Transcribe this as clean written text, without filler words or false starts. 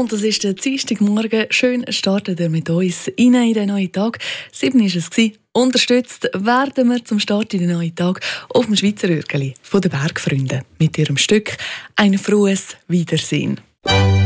miteinander, das ist der Dienstagmorgen. Schön startet ihr mit uns in den neuen Tag. 7 war es. Unterstützt werden wir zum Start in den neuen Tag auf dem Schweizer Örgeli von den Bergfreunden mit ihrem Stück «Ein frohes Wiedersehen».